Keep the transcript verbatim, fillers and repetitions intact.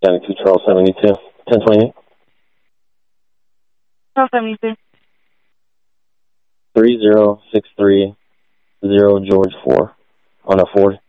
ninety-two Charles seventy-two, ten twenty-eight. Charles seventy-two. three zero six three zero George four on a Ford.